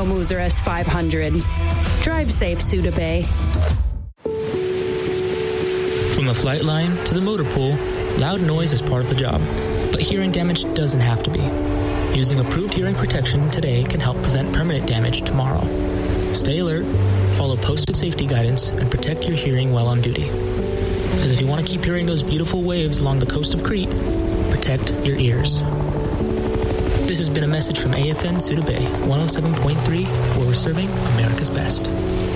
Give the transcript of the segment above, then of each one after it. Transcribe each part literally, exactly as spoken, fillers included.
Moser S five hundred. Drive safe, Suda Bay. From the flight line to the motor pool, loud noise is part of the job, but hearing damage doesn't have to be. Using approved hearing protection today can help prevent permanent damage tomorrow. Stay alert, follow posted safety guidance, and protect your hearing while on duty. Because if you want to keep hearing those beautiful waves along the coast of Crete, protect your ears. This has been a message from A F N Suda Bay, one oh seven point three, where we're serving America's best.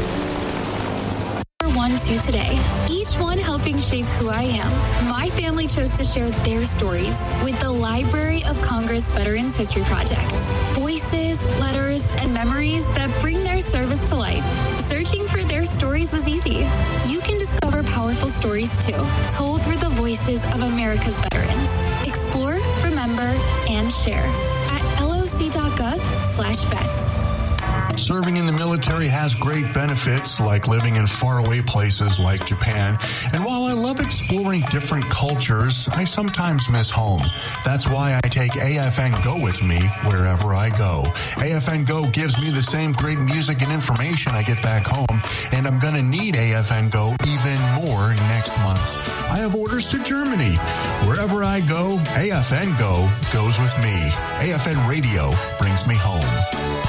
One, two today, each one helping shape who I am. My family chose to share their stories with the Library of Congress Veterans History Project. Voices, letters, and memories that bring their service to life. Searching for their stories was easy. You can discover powerful stories too, told through the voices of America's veterans. Explore, remember, and share at loc.gov slash vets. Serving in the military has great benefits, like living in faraway places like Japan. And while I love exploring different cultures, I sometimes miss home. That's why I take A F N Go with me wherever I go. A F N Go gives me the same great music and information I get back home, and I'm going to need A F N Go even more next month. I have orders to Germany. Wherever I go, A F N Go goes with me. A F N Radio brings me home.